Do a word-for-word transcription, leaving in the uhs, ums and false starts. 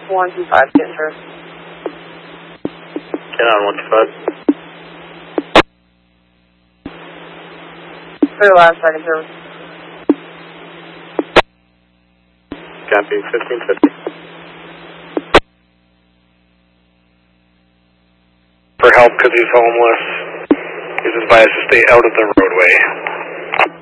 one two five, ten sir. ten on one two five. Clear last second service. Copy, fifteen fifty. For help because he's homeless. He's advised to stay out of the roadway.